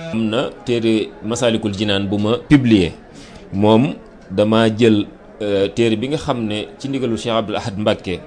am na téere Masaalikul Jinaan bu ma publier moom dama jël téere bi nga xam ne ci ndigalu Cheikh Abdoul Ahad Mbacké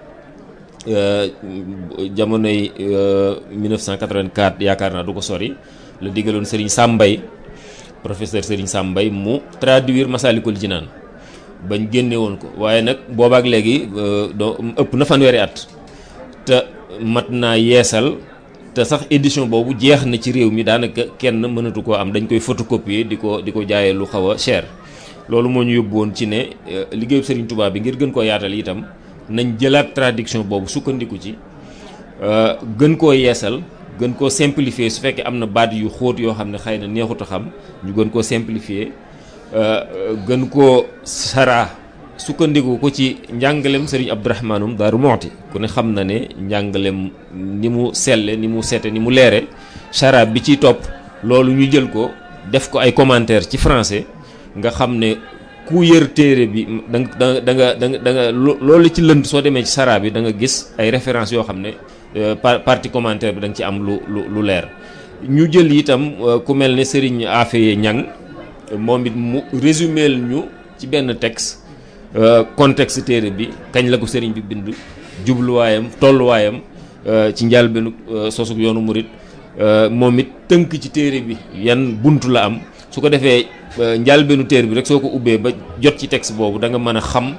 jamonoy 1984 yaakaar naa du ko sori la digaloon Serigne Sambay professeur Serigne Sambay mu traduire Masaalikul Jinaan bañ génne woon ko waaye nag boobaak léegi ëpp na fanweeri at te mat naa yeesal te sax édition boobu jeex na ci réew mi daanaka kenn mënatu koo am dañ koy photocopier di ko jaayee lu xaw a cher loolu moo ñu yóbbu woon ci ne liggéeyu Serigne Touba bi ngir gën koo yaatal itam nañ jëlaat traduction boobu sukkandiku ci gën koo yeesal gën koo simplifier su fekkee am na baat yu xóot yoo xam ne xëy na neexut a xam ñu gën koo simplifier gën koo saraa sukkandiku ko ci njàngalem Serigne Abdourahmanum Daaru Muxti ku ne xam na ne njàngalem ni mu selle ni mu sete ni mu leere saraa bi ciy topp loolu ñu jël ko def ko ay commentaire ci français nga xam ne ku yër téere bi da nga loolu ci lënd soo demee ci saraa bi da nga gis ay références yoo xam ne partie commentaire bi da nga ci am lu leer ñu jël itam ku mel ne Serigne Afeye Ñang moom it mu résumé ñu ci benn texte contexte téere bi kañ la ko Serigne bi bind jubluwaayam tolluwaayam ci njëlbéenu sosug yoonu murit moom it tënk ci téere bi yan buntu la am su ko defee njëlbéenu téere bi rek soo ko ubbee ba jot ci texte boobu da nga mën a xam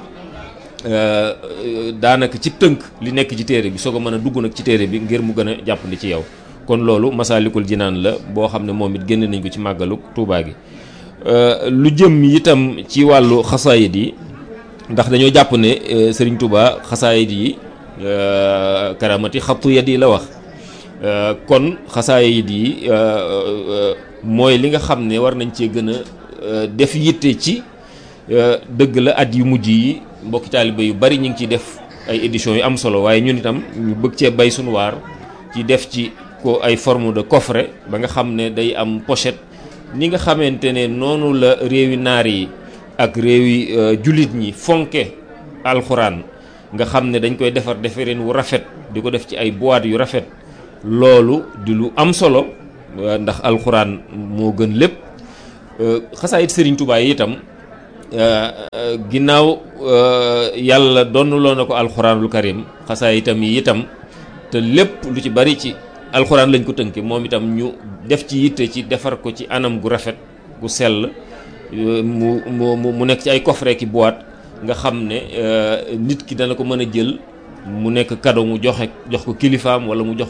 daanaka ci tënk li nekk ci téere bi soo ko mën a dugg nag ci téere bi ngir mu gën a jàppandi ci yow kon loolu Masaalikul Jinaan la boo xam ne moom it génne nañ ko ci màggalu Tuubaa gi lu jëm itam ci wàllu xasaayid yi ndax dañoo jàpp ne Serigne Touba xasaayid yi karamati xattu yad yi la wax kon xasaayid yi mooy li nga xam ne war nañ cee gën a def yitte ci dëgg la at yu mujj yi mbokki taaliba yu bari ñu ngi ciy def ay éditions yu am solo waaye ñun itam ñu bëgg cee bay sunu waar ci def ci ko ay forme de coffret ba nga xam ne day am pochette ni nga xamante ne noonu la réewi naar yi ak réewi jullit ñi fonke alxuraan nga xam ne dañ koy defar defareen wu rafet di ko def ci ay boîte yu rafet loolu di lu am solo ndax alxuraan moo gën lépp xasaayit Serigne Touba yi itam ginnaaw yàlla donnaloo na ko alxuraanul karim xasaayitam yi itam te lépp lu ci bari ci alxuraan lañ ko tënke moom itam ñu def ci yitte ci defar ko ci anam gu rafet gu sell mu nekk ci ay coffret ki boîte nga xam ne nit ki dana ko mën a jël mu nekk cadeau mu jox ko kilifaam wala mu jox